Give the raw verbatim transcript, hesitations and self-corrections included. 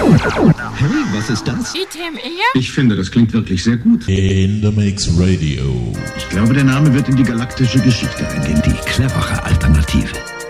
Hey, was ist das? I T M R? Ich finde, das klingt wirklich sehr gut. In the Mix Radio. Ich glaube, der Name wird in die galaktische Geschichte eingehen. Die clevere Alternative.